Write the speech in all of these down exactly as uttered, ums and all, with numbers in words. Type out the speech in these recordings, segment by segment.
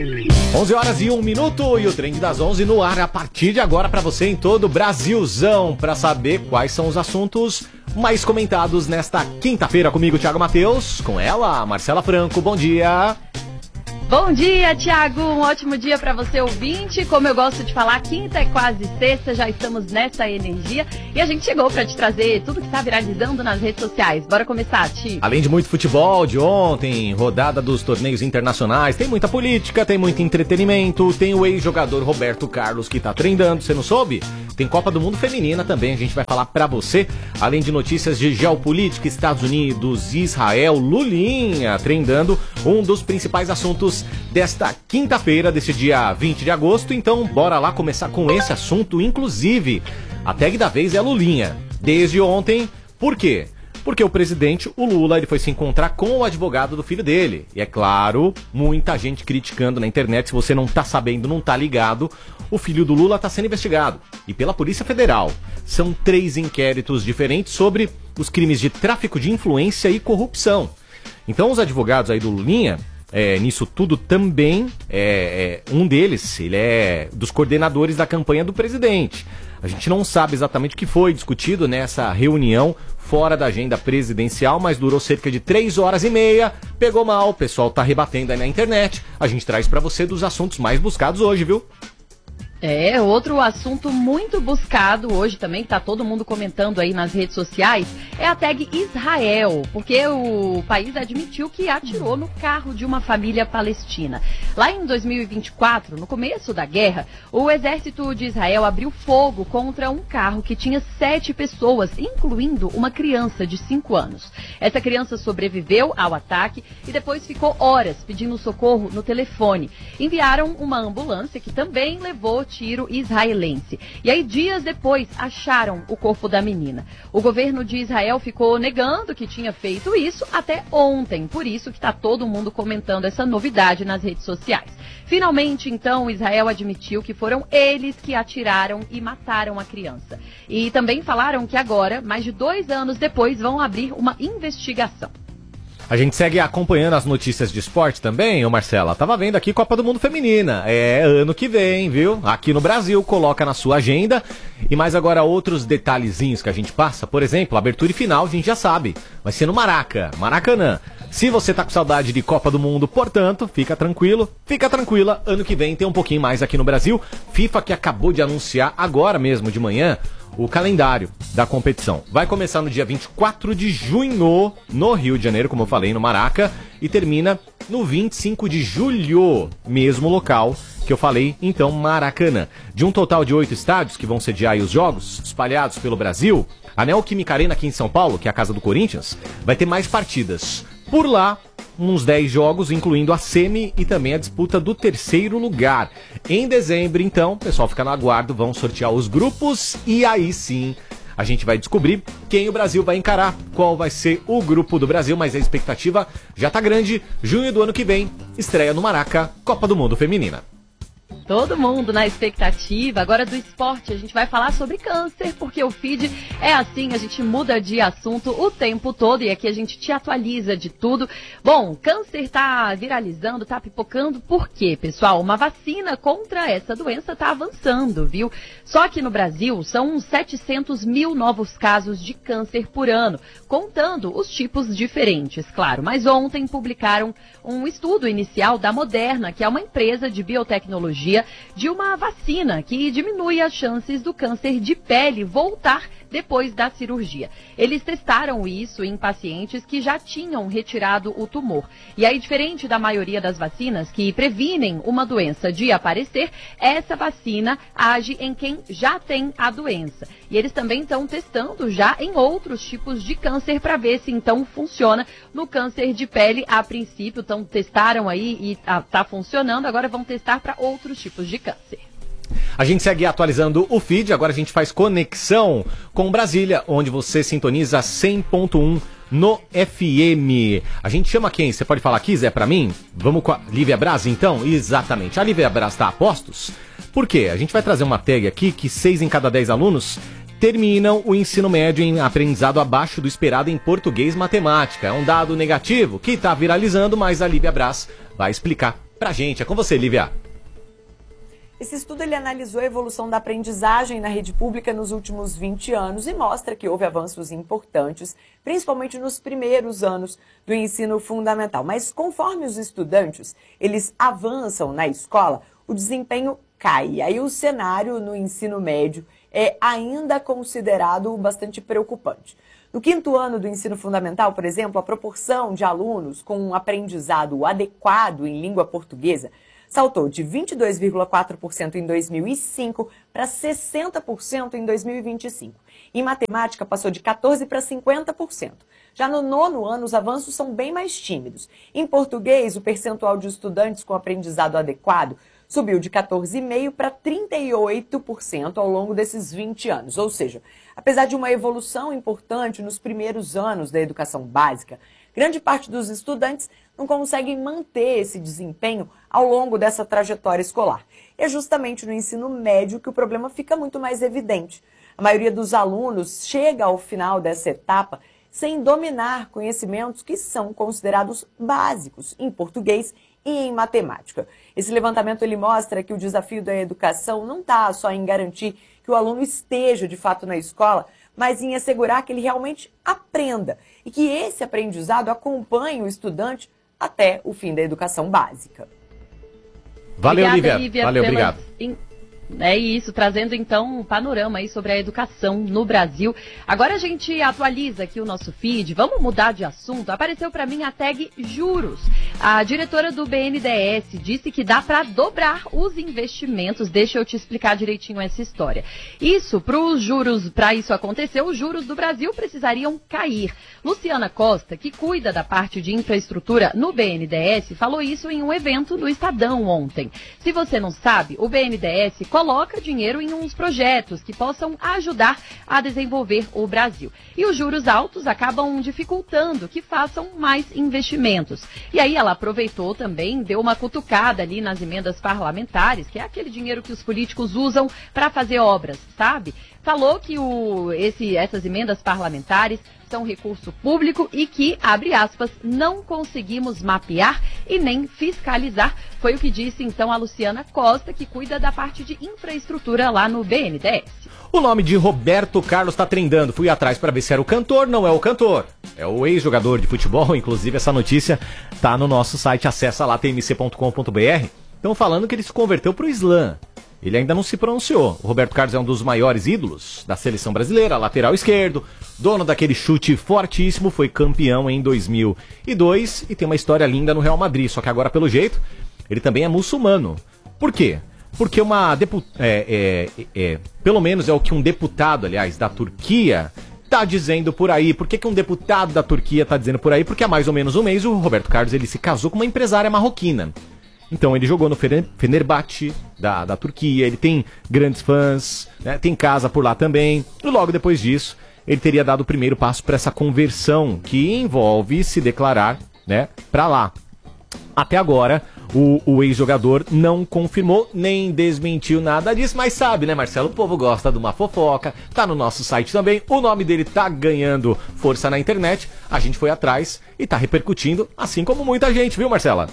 onze horas e um minuto e o Trend das onze no ar a partir de agora para você em todo o Brasilzão, para saber quais são os assuntos mais comentados nesta quinta-feira. Comigo, Thiago Matheus, com ela, Marcela Franco. Bom dia. Bom dia, Thiago. Um ótimo dia para você, ouvinte. Como eu gosto de falar, quinta é quase sexta, já estamos nessa energia. E a gente chegou para te trazer tudo que está viralizando nas redes sociais. Bora começar, Ti. Além de muito futebol de ontem, rodada dos torneios internacionais, tem muita política, tem muito entretenimento, tem o ex-jogador Roberto Carlos que tá treinando, você não soube? Tem Copa do Mundo Feminina também, a gente vai falar pra você. Além de notícias de geopolítica, Estados Unidos, Israel, Lulinha treinando, um dos principais assuntos desta quinta-feira, desse dia vinte de agosto. Então bora lá começar com esse assunto. Inclusive, a tag da vez é Lulinha. Desde ontem, por quê? Porque o presidente, o Lula, ele foi se encontrar com o advogado do filho dele. E é claro, muita gente criticando na internet. Se você não tá sabendo, não tá ligado, o filho do Lula tá sendo investigado. E pela Polícia Federal. São três inquéritos diferentes sobre os crimes de tráfico de influência e corrupção. Então os advogados aí do Lulinha, é, nisso tudo também, é, é, um deles, ele é dos coordenadores da campanha do presidente. A gente não sabe exatamente o que foi discutido nessa reunião fora da agenda presidencial, mas durou cerca de três horas e meia. Pegou mal, o pessoal tá rebatendo aí na internet. A gente traz pra você dos assuntos mais buscados hoje, viu? É, outro assunto muito buscado hoje também, que tá todo mundo comentando aí nas redes sociais, é a tag Israel, porque o país admitiu que atirou no carro de uma família palestina. Lá em dois mil e vinte e quatro, no começo da guerra, o exército de Israel abriu fogo contra um carro que tinha sete pessoas, incluindo uma criança de cinco anos. Essa criança sobreviveu ao ataque e depois ficou horas pedindo socorro no telefone. Enviaram uma ambulância que também levou tiro israelense. E aí, dias depois, acharam o corpo da menina. O governo de Israel ficou negando que tinha feito isso até ontem. Por isso que está todo mundo comentando essa novidade nas redes sociais. Finalmente, então, Israel admitiu que foram eles que atiraram e mataram a criança. E também falaram que agora, mais de dois anos depois, vão abrir uma investigação. A gente segue acompanhando as notícias de esporte também, ô Marcela. Tava vendo aqui Copa do Mundo Feminina. É ano que vem, viu? Aqui no Brasil, coloca na sua agenda. E mais agora outros detalhezinhos que a gente passa. Por exemplo, abertura e final, a gente já sabe. Vai ser no Maraca, Maracanã. Se você tá com saudade de Copa do Mundo, portanto, fica tranquilo, fica tranquila. Ano que vem tem um pouquinho mais aqui no Brasil. FIFA que acabou de anunciar agora mesmo de manhã o calendário da competição. Vai começar no dia vinte e quatro de junho, no Rio de Janeiro, como eu falei, no Maraca, e termina no vinte e cinco de julho, mesmo local que eu falei, então, Maracanã. De um total de oito estádios que vão sediar aí os jogos, espalhados pelo Brasil, a Neoquímica Arena aqui em São Paulo, que é a casa do Corinthians, vai ter mais partidas. Por lá, uns dez jogos, incluindo a semi e também a disputa do terceiro lugar. Em dezembro, então, o pessoal fica no aguardo, vão sortear os grupos e aí sim a gente vai descobrir quem o Brasil vai encarar, qual vai ser o grupo do Brasil, mas a expectativa já tá grande. Junho do ano que vem, estreia no Maraca, Copa do Mundo Feminina. Todo mundo na expectativa. Agora do esporte, a gente vai falar sobre câncer, porque o feed é assim, a gente muda de assunto o tempo todo e aqui a gente te atualiza de tudo. Bom, câncer tá viralizando, tá pipocando, por quê, pessoal? Uma vacina contra essa doença tá avançando, viu? Só que no Brasil são uns setecentos mil novos casos de câncer por ano, contando os tipos diferentes, claro. Mas ontem publicaram um estudo inicial da Moderna, que é uma empresa de biotecnologia, de uma vacina que diminui as chances do câncer de pele voltar depois da cirurgia. Eles testaram isso em pacientes que já tinham retirado o tumor. E aí, diferente da maioria das vacinas que previnem uma doença de aparecer, essa vacina age em quem já tem a doença. E eles também estão testando já em outros tipos de câncer para ver se então funciona no câncer de pele a princípio. Então testaram aí e tá, tá funcionando, agora vão testar para outros tipos de câncer. A gente segue atualizando o feed, agora a gente faz conexão com Brasília, onde você sintoniza cem ponto um no F M. A gente chama quem? Você pode falar aqui, Zé, pra mim? Vamos com a Lívia Braz, então? Exatamente. A Lívia Braz tá a postos? Por quê? A gente vai trazer uma tag aqui que seis em cada dez alunos terminam o ensino médio em aprendizado abaixo do esperado em português e matemática. É um dado negativo que tá viralizando, mas a Lívia Braz vai explicar pra gente. É com você, Lívia. Esse estudo ele analisou a evolução da aprendizagem na rede pública nos últimos vinte anos e mostra que houve avanços importantes, principalmente nos primeiros anos do ensino fundamental. Mas conforme os estudantes eles avançam na escola, o desempenho cai. E aí o cenário no ensino médio é ainda considerado bastante preocupante. No quinto ano do ensino fundamental, por exemplo, a proporção de alunos com um aprendizado adequado em língua portuguesa saltou de vinte e dois vírgula quatro por cento em dois mil e cinco para sessenta por cento em dois mil e vinte e cinco. Em matemática, passou de quatorze por cento para cinquenta por cento. Já no nono ano, os avanços são bem mais tímidos. Em português, o percentual de estudantes com aprendizado adequado subiu de quatorze vírgula cinco por cento para trinta e oito por cento ao longo desses vinte anos. Ou seja, apesar de uma evolução importante nos primeiros anos da educação básica, grande parte dos estudantes não conseguem manter esse desempenho ao longo dessa trajetória escolar. É justamente no ensino médio que o problema fica muito mais evidente. A maioria dos alunos chega ao final dessa etapa sem dominar conhecimentos que são considerados básicos em português e em matemática. Esse levantamento ele mostra que o desafio da educação não está só em garantir que o aluno esteja de fato na escola, mas em assegurar que ele realmente aprenda e que esse aprendizado acompanhe o estudante até o fim da educação básica. Valeu, Obrigada, Lívia. Lívia. Valeu, Pelas... obrigado. É isso, trazendo então um panorama aí sobre a educação no Brasil. Agora a gente atualiza aqui o nosso feed, vamos mudar de assunto. Apareceu para mim a tag juros. A diretora do B N D E S disse que dá para dobrar os investimentos. Deixa eu te explicar direitinho essa história. Isso, para os juros, para isso acontecer, os juros do Brasil precisariam cair. Luciana Costa, que cuida da parte de infraestrutura no B N D E S, falou isso em um evento no Estadão ontem. Se você não sabe, o B N D E S coloca dinheiro em uns projetos que possam ajudar a desenvolver o Brasil. E os juros altos acabam dificultando que façam mais investimentos. E aí ela aproveitou também, deu uma cutucada ali nas emendas parlamentares, que é aquele dinheiro que os políticos usam para fazer obras, sabe? Falou que o, esse, essas emendas parlamentares são recurso público e que, abre aspas, não conseguimos mapear e nem fiscalizar. Foi o que disse, então, a Luciana Costa, que cuida da parte de infraestrutura lá no B N D E S. O nome de Roberto Carlos tá trendando. Fui atrás para ver se era o cantor. Não é o cantor. É o ex-jogador de futebol. Inclusive, essa notícia tá no nosso site. Acessa lá, t m c ponto com ponto b r. Estão falando que ele se converteu pro Islã. Ele ainda não se pronunciou. O Roberto Carlos é um dos maiores ídolos da seleção brasileira, lateral esquerdo, dono daquele chute fortíssimo, foi campeão em dois mil e dois e tem uma história linda no Real Madrid. Só que agora, pelo jeito, ele também é muçulmano. Por quê? Porque uma deputada, é, é, é, pelo menos é o que um deputado, aliás, da Turquia tá dizendo por aí. Por que, que um deputado da Turquia tá dizendo por aí? Porque há mais ou menos um mês o Roberto Carlos ele se casou com uma empresária marroquina. Então ele jogou no Fenerbahçe da, da Turquia, ele tem grandes fãs, né, tem casa por lá também. E logo depois disso, ele teria dado o primeiro passo para essa conversão, que envolve se declarar, né, para lá. Até agora, o, o ex-jogador não confirmou nem desmentiu nada disso, mas sabe, né, Marcelo? O povo gosta de uma fofoca, tá no nosso site também, o nome dele tá ganhando força na internet, a gente foi atrás e tá repercutindo, assim como muita gente, viu, Marcela?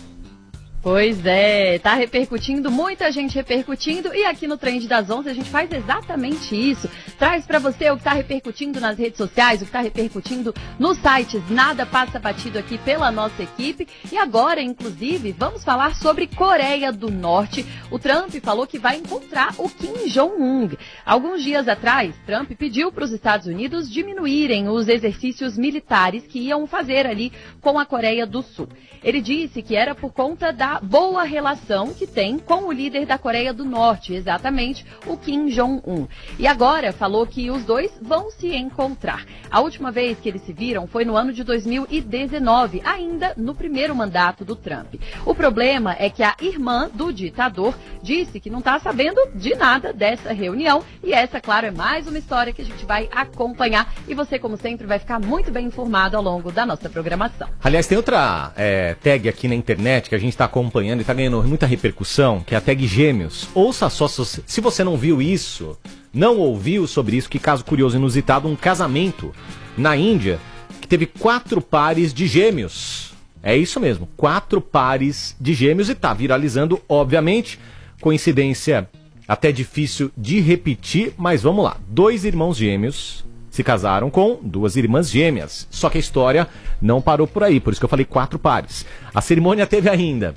Pois é, tá repercutindo, muita gente repercutindo, e aqui no Trend das onze a gente faz exatamente isso. Traz pra você o que tá repercutindo nas redes sociais, o que tá repercutindo nos sites. Nada passa batido aqui pela nossa equipe. E agora, inclusive, vamos falar sobre Coreia do Norte. O Trump falou que vai encontrar o Kim Jong-un. Alguns dias atrás, Trump pediu para os Estados Unidos diminuírem os exercícios militares que iam fazer ali com a Coreia do Sul. Ele disse que era por conta da boa relação que tem com o líder da Coreia do Norte, exatamente o Kim Jong-un. E agora falou que os dois vão se encontrar. A última vez que eles se viram foi no ano de dois mil e dezenove, ainda no primeiro mandato do Trump. O problema é que a irmã do ditador disse que não está sabendo de nada dessa reunião, e essa, claro, é mais uma história que a gente vai acompanhar, e você, como sempre, vai ficar muito bem informado ao longo da nossa programação. Aliás, tem outra é, tag aqui na internet que a gente está acompanhando e está ganhando muita repercussão, que é a tag Gêmeos. Ouça só, se você não viu isso, não ouviu sobre isso, que caso curioso e inusitado, um casamento na Índia que teve quatro pares de gêmeos. É isso mesmo, quatro pares de gêmeos e tá viralizando, obviamente. Coincidência até difícil de repetir, mas vamos lá. Dois irmãos gêmeos se casaram com duas irmãs gêmeas. Só que a história não parou por aí, por isso que eu falei quatro pares. A cerimônia teve ainda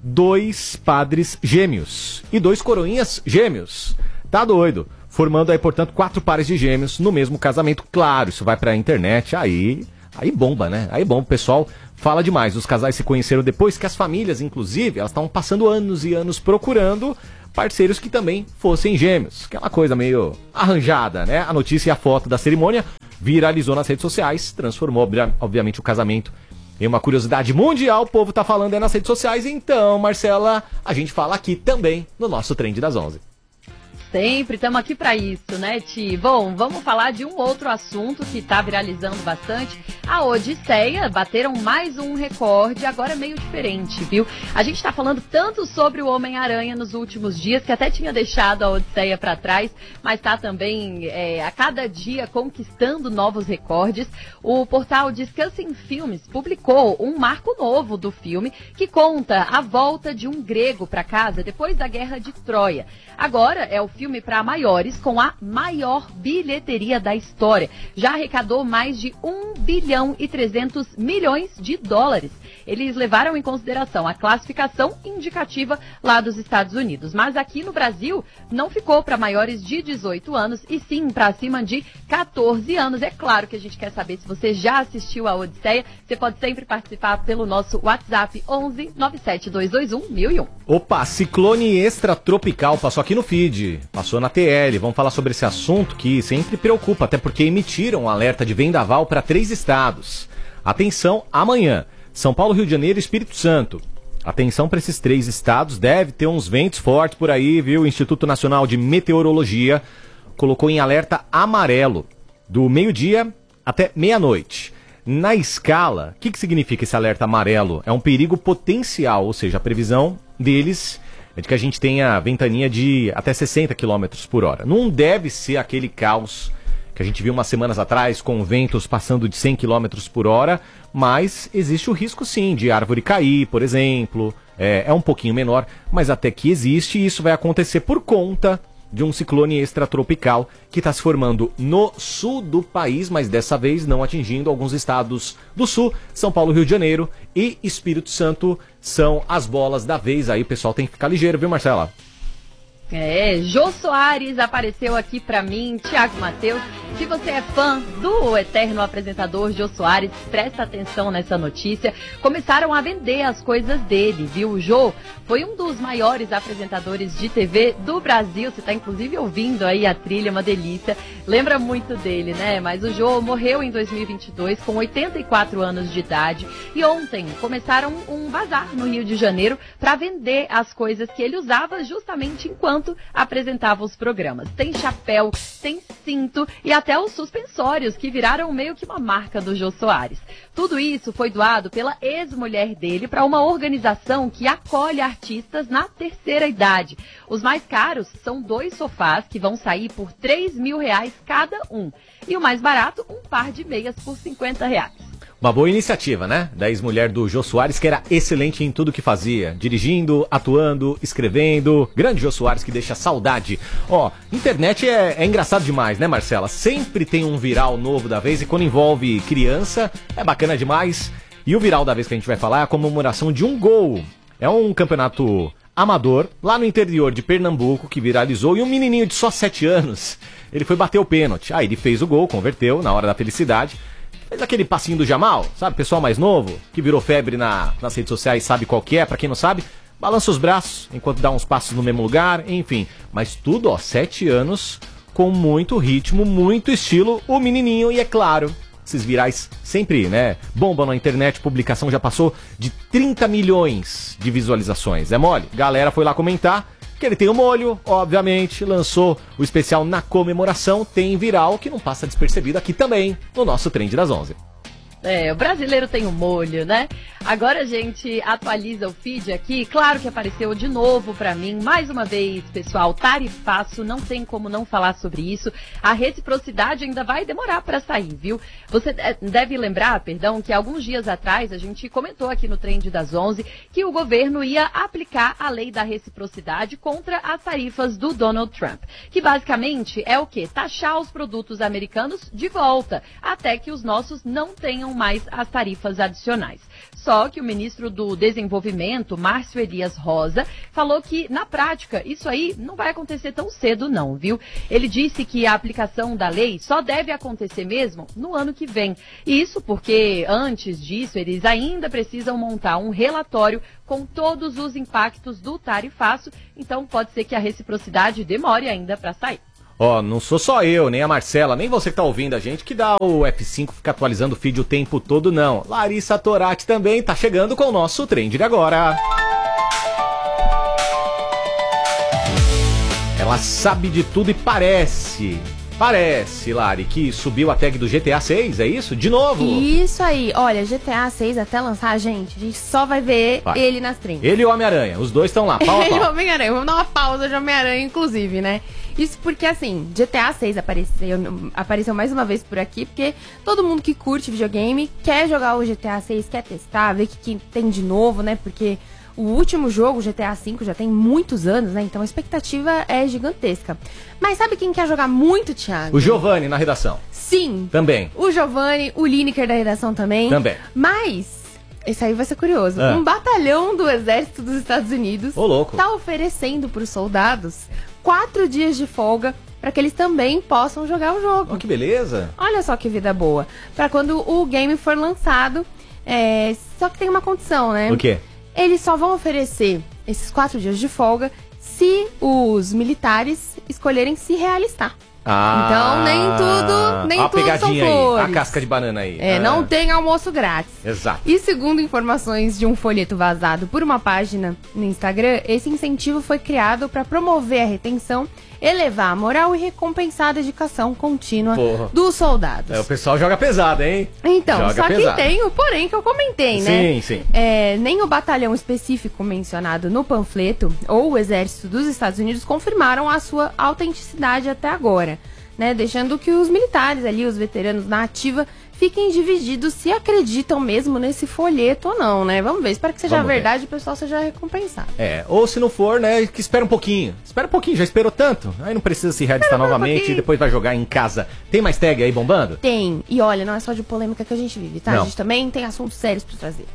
dois padres gêmeos e dois coroinhas gêmeos. Tá doido? Formando aí, portanto, quatro pares de gêmeos no mesmo casamento. Claro, isso vai pra internet, aí, aí bomba, né? Aí bomba, o pessoal fala demais. Os casais se conheceram depois que as famílias, inclusive, elas estavam passando anos e anos procurando parceiros que também fossem gêmeos. Aquela coisa meio arranjada, né? A notícia e a foto da cerimônia viralizou nas redes sociais, transformou, obviamente, o casamento em uma curiosidade mundial. O povo tá falando aí nas redes sociais. Então, Marcela, a gente fala aqui também no nosso Trend das onze. Sempre, estamos aqui para isso, né, Ti? Bom, vamos falar de um outro assunto que está viralizando bastante. A Odisseia bateram mais um recorde, agora meio diferente, viu? A gente está falando tanto sobre o Homem-Aranha nos últimos dias, que até tinha deixado a Odisseia para trás, mas está também é, a cada dia conquistando novos recordes. O portal Discussing Films publicou um marco novo do filme, que conta a volta de um grego para casa depois da Guerra de Troia. Agora é o filme para maiores com a maior bilheteria da história. Já arrecadou mais de um bilhão e trezentos milhões de dólares. Eles levaram em consideração a classificação indicativa lá dos Estados Unidos. Mas aqui no Brasil não ficou para maiores de dezoito anos e sim para acima de quatorze anos. É claro que a gente quer saber se você já assistiu a Odisseia. Você pode sempre participar pelo nosso WhatsApp onze nove sete dois dois um mil e um. Opa, ciclone extratropical passou aqui no feed, passou na T L. Vamos falar sobre esse assunto que sempre preocupa, até porque emitiram um alerta de vendaval para três estados. Atenção, amanhã, São Paulo, Rio de Janeiro e Espírito Santo. Atenção para esses três estados, deve ter uns ventos fortes por aí, viu? O Instituto Nacional de Meteorologia colocou em alerta amarelo, do meio-dia até meia-noite. Na escala, o que, que significa esse alerta amarelo? É um perigo potencial, ou seja, a previsão deles é de que a gente tenha ventania de até sessenta quilômetros por hora. Não deve ser aquele caos que a gente viu umas semanas atrás, com ventos passando de cem quilômetros por hora, mas existe o risco sim de árvore cair, por exemplo. É, é um pouquinho menor, mas até que existe, e isso vai acontecer por conta de um ciclone extratropical que está se formando no sul do país, mas dessa vez não atingindo alguns estados do sul. São Paulo, Rio de Janeiro e Espírito Santo são as bolas da vez. Aí o pessoal tem que ficar ligeiro, viu, Marcela? É, Jô Soares apareceu aqui pra mim, Thiago Matheus. Se você é fã do eterno apresentador Jô Soares, presta atenção nessa notícia. Começaram a vender as coisas dele, viu? O Jô foi um dos maiores apresentadores de T V do Brasil. Você tá inclusive ouvindo aí a trilha, uma delícia. Lembra muito dele, né? Mas o Jô morreu em dois mil e vinte e dois com oitenta e quatro anos de idade. E ontem começaram um bazar no Rio de Janeiro para vender as coisas que ele usava justamente enquanto apresentava os programas. Tem chapéu, tem cinto e até os suspensórios, que viraram meio que uma marca do Jô Soares. Tudo isso foi doado pela ex-mulher dele para uma organização que acolhe artistas na terceira idade. Os mais caros são dois sofás que vão sair por três mil reais cada um. E o mais barato, um par de meias por cinquenta reais. Uma boa iniciativa, né? Da ex-mulher do Jô Soares, que era excelente em tudo que fazia. Dirigindo, atuando, escrevendo. Grande Jô Soares, que deixa saudade. Ó, internet é, é engraçado demais, né, Marcela? Sempre tem um viral novo da vez, e quando envolve criança, é bacana demais. E o viral da vez que a gente vai falar é a comemoração de um gol. É um campeonato amador, lá no interior de Pernambuco, que viralizou. E um menininho de só sete anos, ele foi bater o pênalti. Aí ele fez o gol, converteu na hora da felicidade. Fez aquele passinho do Jamal, sabe? Pessoal mais novo, que virou febre na, nas redes sociais, sabe qual que é, pra quem não sabe. Balança os braços, enquanto dá uns passos no mesmo lugar, enfim. Mas tudo, ó, sete anos, com muito ritmo, muito estilo, o menininho. E é claro, esses virais sempre, né, bombam na internet. Publicação já passou de trinta milhões de visualizações. É mole? Galera foi lá comentar que ele tem o molho, obviamente, lançou o especial na comemoração. Tem viral que não passa despercebido aqui também no nosso Trend das onze. É, o brasileiro tem um molho, né? Agora a gente atualiza o feed aqui. Claro que apareceu de novo pra mim. Mais uma vez, pessoal, tarifaço, não tem como não falar sobre isso. A reciprocidade ainda vai demorar pra sair, viu? Você deve lembrar, perdão, que alguns dias atrás a gente comentou aqui no Trend das onze que o governo ia aplicar a lei da reciprocidade contra as tarifas do Donald Trump. Que basicamente é o quê? Taxar os produtos americanos de volta, até que os nossos não tenham mais as tarifas adicionais. Só que o ministro do Desenvolvimento, Márcio Elias Rosa, falou que, na prática, isso aí não vai acontecer tão cedo não, viu? Ele disse que a aplicação da lei só deve acontecer mesmo no ano que vem. E isso porque, antes disso, eles ainda precisam montar um relatório com todos os impactos do tarifaço, então pode ser que a reciprocidade demore ainda para sair. Ó, oh, não sou só eu, nem a Marcela, nem você que tá ouvindo a gente que dá o F cinco, fica atualizando o feed o tempo todo, não. Larissa Torati também tá chegando com o nosso Trend de agora. Ela sabe de tudo e parece, parece, Lari, que subiu a tag do G T A seis, é isso? De novo? Isso aí, olha, G T A seis até lançar, gente, a gente só vai ver vai. ele nas trends. Ele e o Homem-Aranha, os dois estão lá, pau a pau. Ele e o Homem-Aranha, vamos dar uma pausa de Homem-Aranha, inclusive, né? Isso porque, assim, G T A seis apareceu, apareceu mais uma vez por aqui, porque todo mundo que curte videogame quer jogar o G T A seis, quer testar, ver o que, que tem de novo, né? Porque o último jogo, o G T A cinco, já tem muitos anos, né? Então a expectativa é gigantesca. Mas sabe quem quer jogar muito, Thiago? O Giovanni na redação. Sim. Também. O Giovanni, o Lineker da redação também. Também. Mas... esse aí vai ser curioso. Ah. Um batalhão do exército dos Estados Unidos Ô, louco. tá oferecendo para os soldados quatro dias de folga para que eles também possam jogar o jogo. Oh, que beleza. Olha só que vida boa. Para quando o game for lançado, é... só que tem uma condição, né? O quê? Eles só vão oferecer esses quatro dias de folga se os militares escolherem se realistar. Ah, então, nem tudo, nem a tudo são pegadinha flores. aí, a casca de banana aí. É, ah. não tem almoço grátis. Exato. E segundo informações de um folheto vazado por uma página no Instagram, esse incentivo foi criado para promover a retenção, elevar a moral e recompensar a dedicação contínua Porra. dos soldados. É, o pessoal joga pesado, hein? Então, joga só pesado. que tem o porém que eu comentei, né? Sim, sim. É, nem o batalhão específico mencionado no panfleto ou o exército dos Estados Unidos confirmaram a sua autenticidade até agora, né? Deixando que os militares ali, os veteranos na ativa, fiquem divididos se acreditam mesmo nesse folheto ou não, né? Vamos ver, espero que seja Vamos verdade ver. e o pessoal seja recompensado. É, ou se não for, né, que espera um pouquinho. Espera um pouquinho, já esperou tanto. Aí não precisa se realistar novamente um e depois vai jogar em casa. Tem mais tag aí bombando? Tem. E olha, não é só de polêmica que a gente vive, tá? Não. A gente também tem assuntos sérios pra trazer.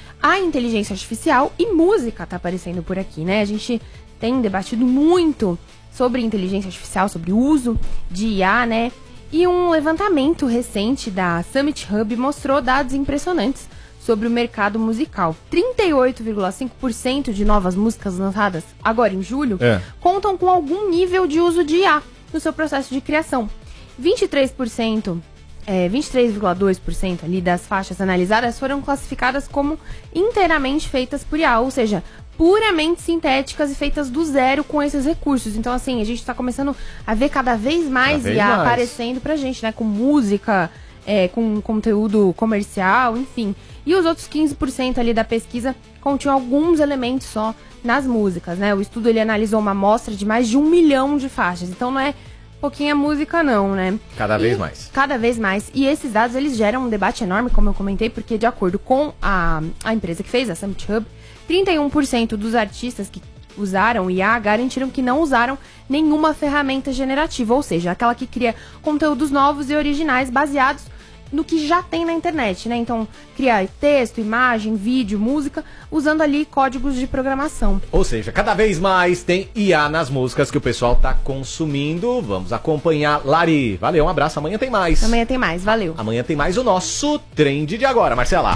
A inteligência artificial e música tá aparecendo por aqui, né? A gente tem debatido muito sobre inteligência artificial, sobre o uso de I A, né? E um levantamento recente da Summit Hub mostrou dados impressionantes sobre o mercado musical. trinta e oito vírgula cinco por cento de novas músicas lançadas agora em julho É. contam com algum nível de uso de I A no seu processo de criação. vinte e três por cento, é, vinte e três vírgula dois por cento ali das faixas analisadas foram classificadas como inteiramente feitas por I A, ou seja, puramente sintéticas e feitas do zero com esses recursos. Então, assim, a gente tá começando a ver cada vez mais Cada vez I A mais. aparecendo pra gente, né? Com música, é, com conteúdo comercial, enfim. E os outros quinze por cento ali da pesquisa continham alguns elementos só nas músicas, né? O estudo, ele analisou uma amostra de mais de um milhão de faixas. Então, não é pouquinha música não, né? Cada E vez mais. Cada vez mais. E esses dados, eles geram um debate enorme, como eu comentei, porque de acordo com a, a empresa que fez, a Summit Hub, trinta e um por cento dos artistas que usaram I A garantiram que não usaram nenhuma ferramenta generativa, ou seja, aquela que cria conteúdos novos e originais baseados no que já tem na internet, né? Então, criar texto, imagem, vídeo, música, usando ali códigos de programação. Ou seja, cada vez mais tem I A nas músicas que o pessoal tá consumindo. Vamos acompanhar. Lari, valeu, um abraço. Amanhã tem mais. Amanhã tem mais, valeu. Amanhã tem mais o nosso Trend de agora, Marcela.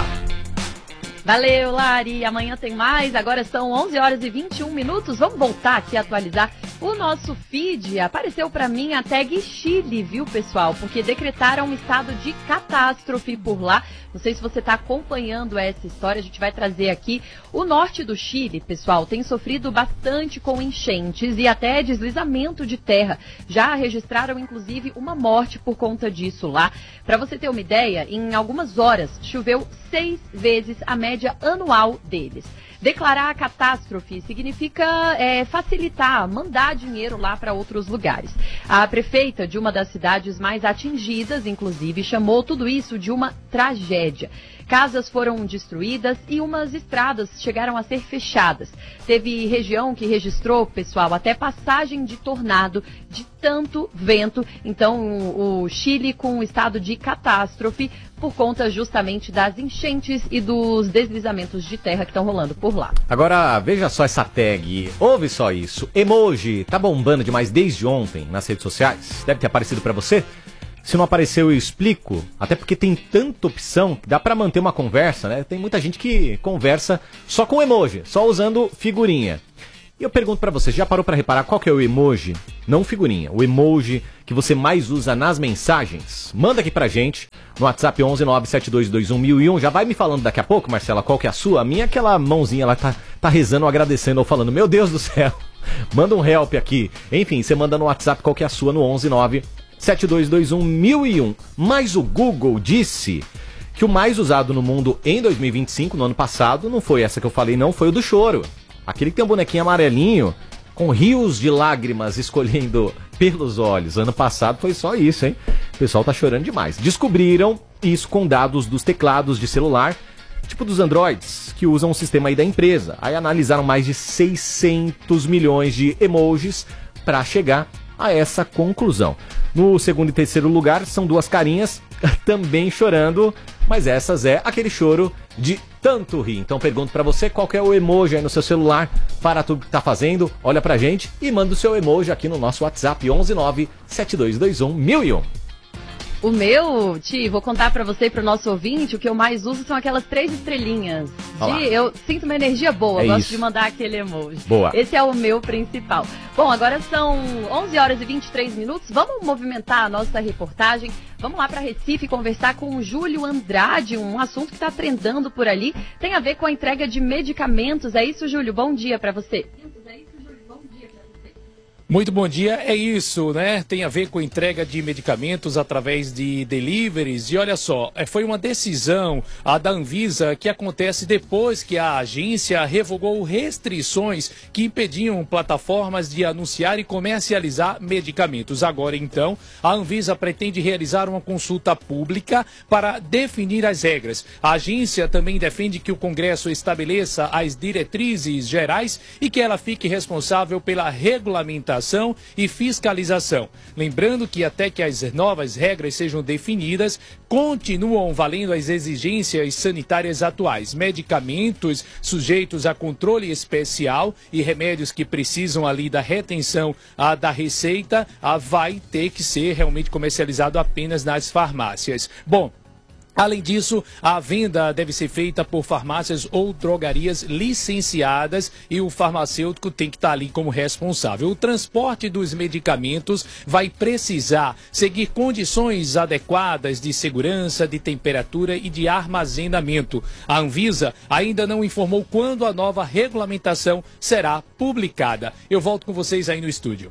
Valeu, Lari. Amanhã tem mais. Agora são onze horas e vinte e um minutos. Vamos voltar aqui a atualizar O nosso feed apareceu para mim a tag Chile, viu, pessoal? Porque decretaram um estado de catástrofe por lá. Não sei se você está acompanhando essa história, a gente vai trazer aqui. O norte do Chile, pessoal, tem sofrido bastante com enchentes e até deslizamento de terra. Já registraram, inclusive, uma morte por conta disso lá. Para você ter uma ideia, em algumas horas choveu seis vezes a média anual deles. Declarar a catástrofe significa é, facilitar, mandar dinheiro lá para outros lugares. A prefeita de uma das cidades mais atingidas, inclusive, chamou tudo isso de uma tragédia. Casas foram destruídas e umas estradas chegaram a ser fechadas. Teve região que registrou, pessoal, até passagem de tornado de tanto vento. Então, o Chile com um estado de catástrofe por conta justamente das enchentes e dos deslizamentos de terra que estão rolando por lá. Agora, veja só essa tag. Ouve só isso. Emoji tá bombando demais desde ontem nas redes sociais. Deve ter aparecido pra você. Se não apareceu, eu explico, até porque tem tanta opção que dá pra manter uma conversa, né? Tem muita gente que conversa só com emoji, só usando figurinha. E eu pergunto pra você, já parou pra reparar qual que é o emoji? Não figurinha, o emoji que você mais usa nas mensagens? Manda aqui pra gente no WhatsApp onze nove sete dois dois um mil e um. Já vai me falando daqui a pouco, Marcela, qual que é a sua? A minha é aquela mãozinha lá, tá, tá rezando, agradecendo ou falando, meu Deus do céu, manda um help aqui. Enfim, você manda no WhatsApp qual que é a sua no onze nove sete dois dois um mil e um. Mas o Google disse que o mais usado no mundo em dois mil e vinte e cinco, no ano passado, não foi essa que eu falei, não, foi o do choro. Aquele que tem um bonequinho amarelinho, com rios de lágrimas escolhendo pelos olhos. Ano passado foi só isso, hein? O pessoal tá chorando demais. Descobriram isso com dados dos teclados de celular, tipo dos Androids, que usam o sistema aí da empresa. Aí analisaram mais de seiscentos milhões de emojis para chegar a essa conclusão. No segundo e terceiro lugar são duas carinhas também chorando, mas essas é aquele choro de tanto rir. Então pergunto pra você qual que é o emoji aí no seu celular, para tudo que tá fazendo, olha pra gente e manda o seu emoji aqui no nosso WhatsApp onze nove sete dois dois um mil e um. O meu, Ti, vou contar pra você e pro nosso ouvinte, o que eu mais uso são aquelas três estrelinhas. Ti, eu sinto uma energia boa, é gosto isso. de mandar aquele emoji. Boa. Esse é o meu principal. Bom, agora são onze horas e vinte e três minutos, vamos movimentar a nossa reportagem. Vamos lá para Recife conversar com o Júlio Andrade, um assunto que está trendando por ali. Tem a ver com a entrega de medicamentos. É isso, Júlio? Bom dia para você. Muito bom dia, é isso, né? Tem a ver com entrega de medicamentos através de deliveries. E olha só, foi uma decisão a da Anvisa que acontece depois que a agência revogou restrições que impediam plataformas de anunciar e comercializar medicamentos. Agora, então, a Anvisa pretende realizar uma consulta pública para definir as regras. A agência também defende que o Congresso estabeleça as diretrizes gerais e que ela fique responsável pela regulamentação e fiscalização. Lembrando que até que as novas regras sejam definidas, continuam valendo as exigências sanitárias atuais. Medicamentos sujeitos a controle especial e remédios que precisam ali da retenção a, da receita a, vai ter que ser realmente comercializado apenas nas farmácias. Bom, além disso, a venda deve ser feita por farmácias ou drogarias licenciadas e o farmacêutico tem que estar ali como responsável. O transporte dos medicamentos vai precisar seguir condições adequadas de segurança, de temperatura e de armazenamento. A Anvisa ainda não informou quando a nova regulamentação será publicada. Eu volto com vocês aí no estúdio.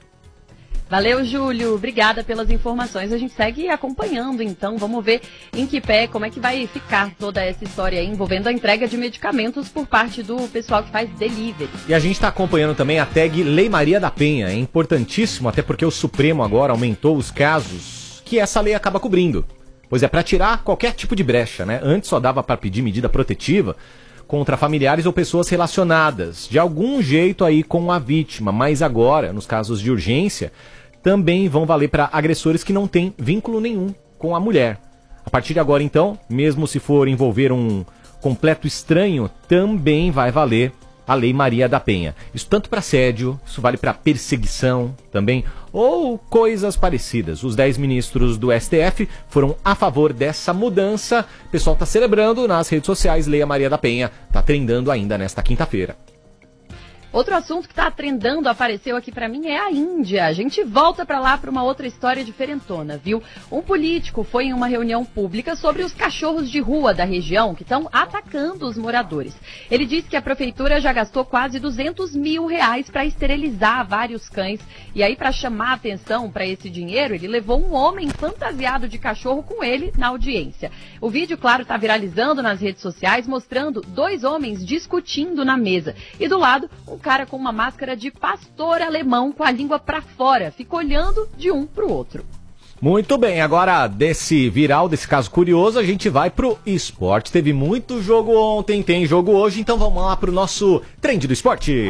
Valeu, Júlio. Obrigada pelas informações. A gente segue acompanhando, então. Vamos ver em que pé, como é que vai ficar toda essa história aí envolvendo a entrega de medicamentos por parte do pessoal que faz delivery. E a gente está acompanhando também a tag Lei Maria da Penha. É importantíssimo, até porque o Supremo agora aumentou os casos que essa lei acaba cobrindo. Pois é, para tirar qualquer tipo de brecha, né? Antes só dava para pedir medida protetiva contra familiares ou pessoas relacionadas de algum jeito aí com a vítima, mas agora, nos casos de urgência, também vão valer para agressores que não têm vínculo nenhum com a mulher. A partir de agora, então, mesmo se for envolver um completo estranho, também vai valer a Lei Maria da Penha. Isso tanto para assédio, isso vale para perseguição também, ou coisas parecidas. Os dez ministros do S T F foram a favor dessa mudança. O pessoal está celebrando nas redes sociais. Lei Maria da Penha está trendando ainda nesta quinta-feira. Outro assunto que está trendando, apareceu aqui para mim, é a Índia. A gente volta para lá para uma outra história diferentona, viu? Um político foi em uma reunião pública sobre os cachorros de rua da região que estão atacando os moradores. Ele disse que a prefeitura já gastou quase duzentos mil reais para esterilizar vários cães. E aí, para chamar a atenção para esse dinheiro, ele levou um homem fantasiado de cachorro com ele na audiência. O vídeo, claro, está viralizando nas redes sociais, mostrando dois homens discutindo na mesa. E do lado, um cara com uma máscara de pastor alemão com a língua para fora. Fica olhando de um para o outro. Muito bem, agora desse viral, desse caso curioso, a gente vai pro esporte. Teve muito jogo ontem, tem jogo hoje, então vamos lá pro nosso Trend do Esporte.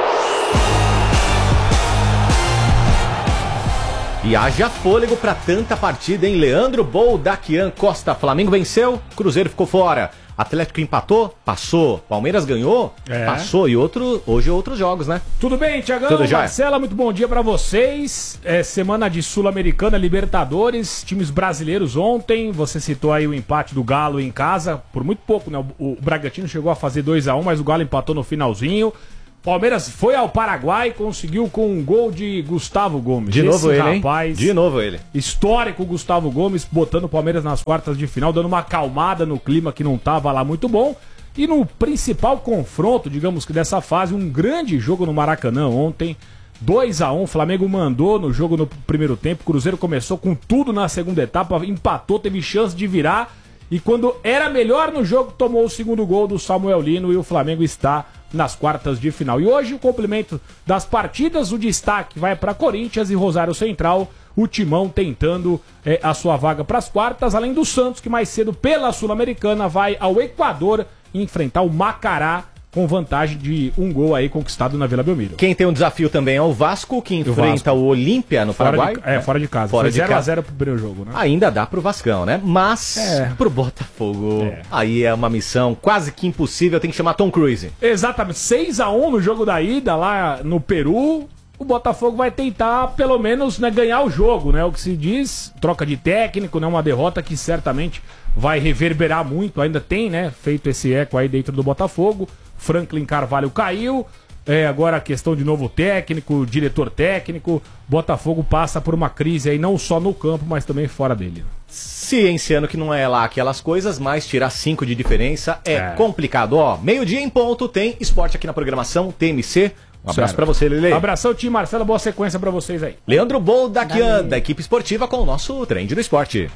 E haja fôlego pra tanta partida, hein? Leandro Boldaquian Costa, Flamengo venceu, Cruzeiro ficou fora. Atlético empatou, passou. Palmeiras ganhou, é. passou. E outro, hoje outros jogos, né? Tudo bem, Tiagão? Tudo já. Marcela, muito bom dia pra vocês. É semana de Sul-Americana, Libertadores, times brasileiros ontem. Você citou aí o empate do Galo em casa, por muito pouco, né? O, o Bragantino chegou a fazer dois a um, mas o Galo empatou no finalzinho. Palmeiras foi ao Paraguai, conseguiu com um gol de Gustavo Gomes. De novo Esse ele, rapaz, hein? De novo ele. Histórico Gustavo Gomes, botando o Palmeiras nas quartas de final, dando uma acalmada no clima que não tava lá muito bom. E no principal confronto, digamos que dessa fase, um grande jogo no Maracanã ontem. dois a um, o Flamengo mandou no jogo no primeiro tempo. O Cruzeiro começou com tudo na segunda etapa, empatou, teve chance de virar. E quando era melhor no jogo, tomou o segundo gol do Samuel Lino e o Flamengo está nas quartas de final. E hoje o complemento das partidas, o destaque vai para Corinthians e Rosário Central, o Timão tentando é, a sua vaga para as quartas, além do Santos, que mais cedo pela Sul-Americana vai ao Equador enfrentar o Macará, com vantagem de um gol aí conquistado na Vila Belmiro. Quem tem um desafio também é o Vasco, que enfrenta o, o Olímpia no fora Paraguai. De, é, né? fora de casa. Fora Foi de zero a zero casa. pro primeiro jogo, né? Ainda dá pro Vascão, né? Mas é. pro Botafogo, é. aí é uma missão quase que impossível, tem que chamar Tom Cruise. Exatamente, seis a um no jogo da ida lá no Peru. O Botafogo vai tentar, pelo menos, né, ganhar o jogo, né? O que se diz, troca de técnico, né? Uma derrota que certamente vai reverberar muito. Ainda tem, né? Feito esse eco aí dentro do Botafogo. Franklin Carvalho caiu. É, agora a questão de novo técnico, diretor técnico. Botafogo passa por uma crise aí, não só no campo, mas também fora dele. Cienciando que não é lá aquelas coisas, mas tirar cinco de diferença é, é. complicado. Ó, meio-dia em ponto, tem esporte aqui na programação T M C. Um abraço pra você, Lele. Um abração, time Marcelo. Boa sequência pra vocês aí. Leandro Boldaquian, da equipe esportiva, com o nosso Trend do Esporte.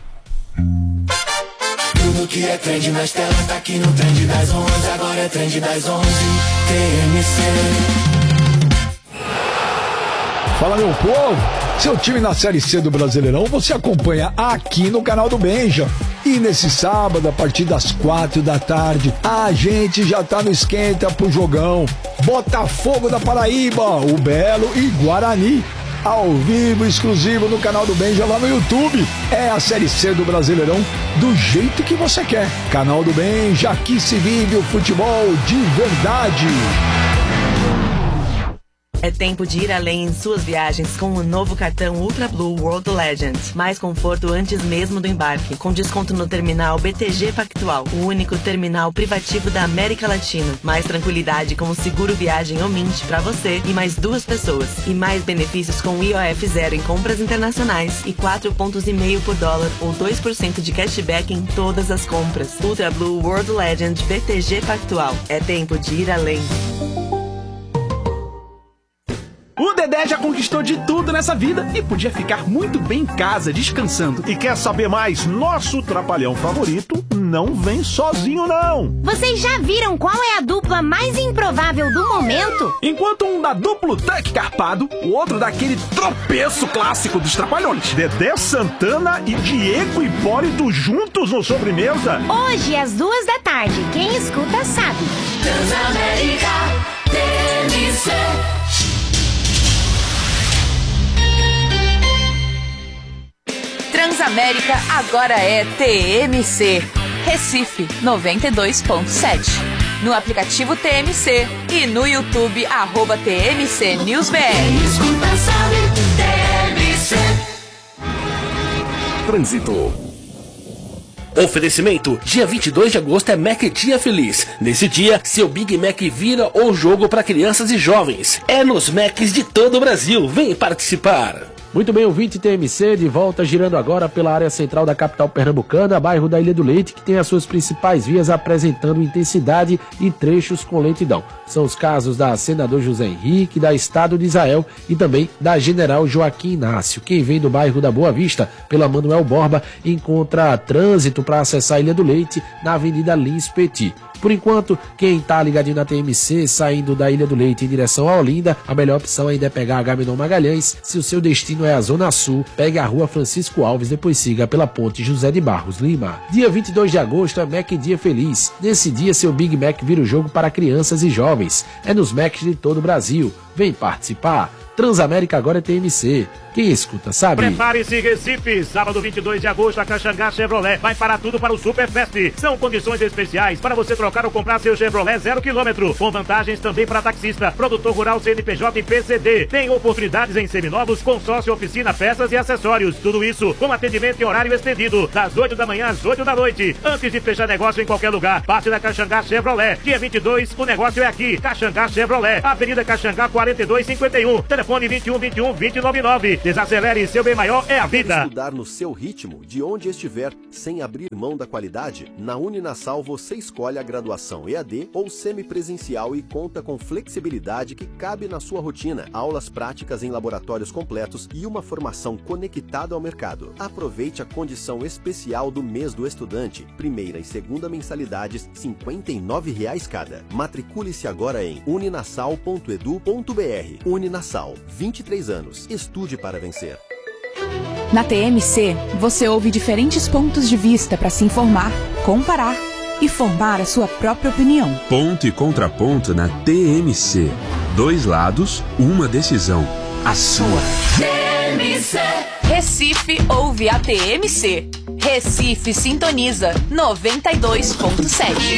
Tudo que é trend nas telas tá aqui no Trend das onze. Agora é Trend das onze, T M C. Fala, meu povo. Seu time na Série C do Brasileirão você acompanha aqui no canal do Benja. E nesse sábado, a partir das quatro da tarde, a gente já tá no esquenta pro jogão. Botafogo da Paraíba, o Belo e Guarani. Ao vivo, exclusivo no canal do Benja lá no YouTube. É a Série C do Brasileirão do jeito que você quer. Canal do Benja, aqui se vive o futebol de verdade. É tempo de ir além em suas viagens com o novo cartão Ultra Blue World Legend. Mais conforto antes mesmo do embarque. Com desconto no terminal B T G Pactual, o único terminal privativo da América Latina. Mais tranquilidade com o seguro viagem Omint para você e mais duas pessoas. E mais benefícios com I O F zero em compras internacionais e quatro pontos e meio por dólar ou dois por cento de cashback em todas as compras. Ultra Blue World Legend B T G Pactual. É tempo de ir além. O Dedé já conquistou de tudo nessa vida e podia ficar muito bem em casa, descansando. E quer saber mais? Nosso trapalhão favorito não vem sozinho, não. Vocês já viram qual é a dupla mais improvável do momento? Enquanto um dá duplo tanque carpado, o outro dá aquele tropeço clássico dos trapalhões. Dedé Santana e Diego Hipólito juntos no Sobremesa. Hoje, às duas da tarde. Quem escuta sabe. Transamérica T M C. Transamérica agora é T M C. Recife noventa e dois ponto sete. No aplicativo T M C e no YouTube, arroba T M C News B R. Escuta, sabe, T M C. Trânsito. Oferecimento, dia vinte e dois de agosto é Mac Dia Feliz. Nesse dia, seu Big Mac vira o jogo para crianças e jovens. É nos Macs de todo o Brasil. Vem participar! Muito bem, ouvinte T M C, de volta girando agora pela área central da capital pernambucana, bairro da Ilha do Leite, que tem as suas principais vias apresentando intensidade e trechos com lentidão. São os casos da Senador José Henrique, da Estado de Israel e também da General Joaquim Inácio. Quem vem do bairro da Boa Vista, pela Manuel Borba, encontra trânsito para acessar a Ilha do Leite na Avenida Lins Petit. Por enquanto, quem tá ligadinho na T M C, saindo da Ilha do Leite em direção a Olinda, a melhor opção ainda é pegar a Agamenon Magalhães. Se o seu destino é a Zona Sul, pegue a Rua Francisco Alves, depois siga pela Ponte José de Barros Lima. Dia vinte e dois de agosto é Mac Dia Feliz. Nesse dia, seu Big Mac vira o jogo para crianças e jovens. É nos Macs de todo o Brasil. Vem participar! Transamérica agora é T M C. Quem escuta, sabe? Prepare-se, Recife. Sábado vinte e dois de agosto, a Caxangá Chevrolet vai parar tudo para o Super Fest. São condições especiais para você trocar ou comprar seu Chevrolet zero quilômetro. Com vantagens também para taxista, produtor rural, C N P J e P C D. Tem oportunidades em seminovos, consórcio, oficina, peças e acessórios. Tudo isso com atendimento em horário estendido, das oito da manhã às oito da noite. Antes de fechar negócio em qualquer lugar, parte da Caxangá Chevrolet. Dia vinte e dois, o negócio é aqui. Caxangá Chevrolet, Avenida Caxangá quarenta e dois cinquenta e um. Telefone vinte e um, vinte e um, vinte e nove nove. Desacelere, seu bem maior é a vida. Estudar no seu ritmo, de onde estiver, sem abrir mão da qualidade? Na Uninasal você escolhe a graduação E A D ou semipresencial e conta com flexibilidade que cabe na sua rotina. Aulas práticas em laboratórios completos e uma formação conectada ao mercado. Aproveite a condição especial do mês do estudante. Primeira e segunda mensalidades, cinquenta e nove reais cada. Matricule-se agora em uninasal ponto edu ponto br. Uninasal, vinte e três anos. Estude para vencer. Na T M C, você ouve diferentes pontos de vista para se informar, comparar e formar a sua própria opinião. Ponto e contraponto na T M C. Dois lados, uma decisão. A sua. T M C. Recife ouve a T M C. Recife sintoniza noventa e dois ponto sete.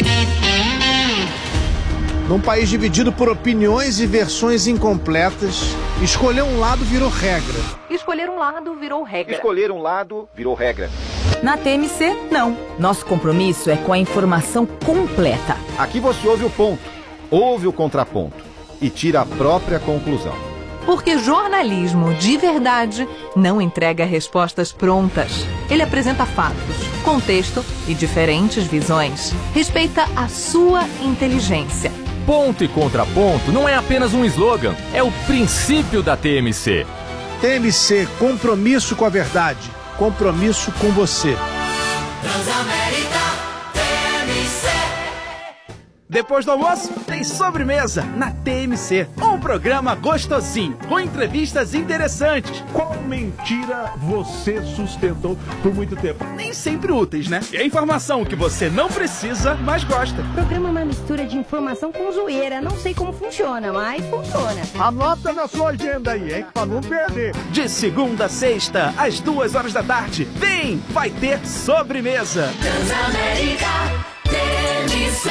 Num país dividido por opiniões e versões incompletas, escolher um lado virou regra. Escolher um lado virou regra. Escolher um lado virou regra. Na T M C, não. Nosso compromisso é com a informação completa. Aqui você ouve o ponto, ouve o contraponto e tira a própria conclusão. Porque jornalismo de verdade não entrega respostas prontas. Ele apresenta fatos, contexto e diferentes visões. Respeita a sua inteligência. Ponto e contraponto não é apenas um slogan, é o princípio da T M C. T M C, compromisso com a verdade, compromisso com você. Transamérica T M C. Depois do almoço, tem sobremesa na T M C. Um programa gostosinho, com entrevistas interessantes. Qual mentira você sustentou por muito tempo? Nem sempre úteis, né? E a informação que você não precisa, mas gosta. O programa é uma mistura de informação com zoeira. Não sei como funciona, mas funciona. Anota na sua agenda aí, hein? Pra não perder. De segunda a sexta, às duas horas da tarde. Vem, vai ter sobremesa. Transamérica T M C.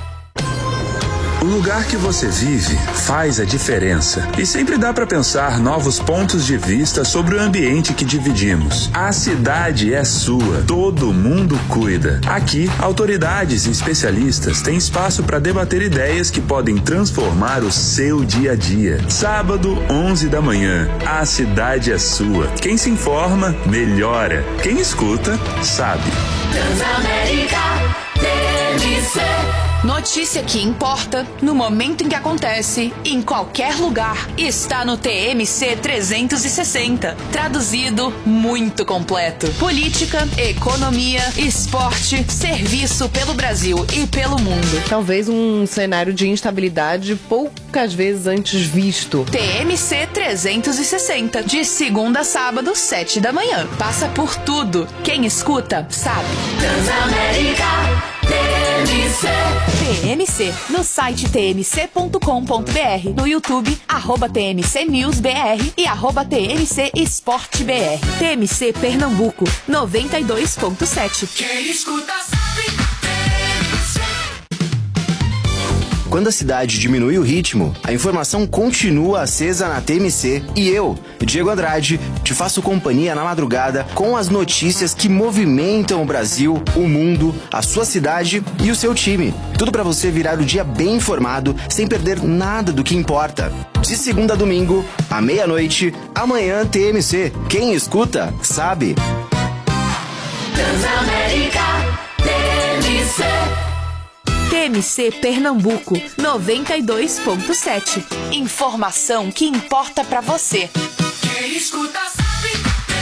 O lugar que você vive faz a diferença. E sempre dá para pensar novos pontos de vista sobre o ambiente que dividimos. A cidade é sua, todo mundo cuida. Aqui, autoridades e especialistas têm espaço para debater ideias que podem transformar o seu dia a dia. Sábado, onze da manhã, a cidade é sua. Quem se informa, melhora. Quem escuta, sabe. Transamérica T M C. Notícia que importa, no momento em que acontece, em qualquer lugar, está no T M C trezentos e sessenta. Traduzido, muito completo. Política, economia, esporte, serviço pelo Brasil e pelo mundo. Talvez um cenário de instabilidade poucas vezes antes visto. T M C trezentos e sessenta, de segunda a sábado, sete da manhã. Passa por tudo. Quem escuta, sabe. Transamérica T M C. T M C, no site t m c ponto com ponto b r, no YouTube, arroba T M C News B R e arroba T M C Esporte B R. T M C Pernambuco, noventa e dois ponto sete. Quem escuta sabe. quando a cidade diminui o ritmo, a informação continua acesa na T M C e eu, Diego Andrade, te faço companhia na madrugada com as notícias que movimentam o Brasil, o mundo, a sua cidade e o seu time. Tudo para você virar o dia bem informado, sem perder nada do que importa. De segunda a domingo, à meia-noite, amanhã T M C. Quem escuta, sabe. Transamérica T M C. T M C Pernambuco noventa e dois ponto sete. Informação que importa pra você. Quem escuta sabe.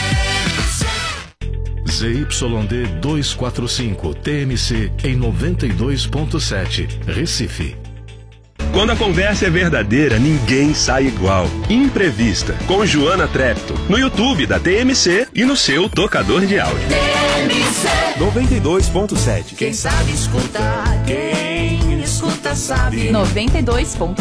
Z Y D duzentos e quarenta e cinco T M C em noventa e dois ponto sete, Recife. Quando a conversa é verdadeira, ninguém sai igual. Imprevista, com Joana Trepto, no YouTube da T M C e no seu tocador de áudio. T M C noventa e dois ponto sete. Quem sabe escutar, quem escuta sabe. noventa e dois ponto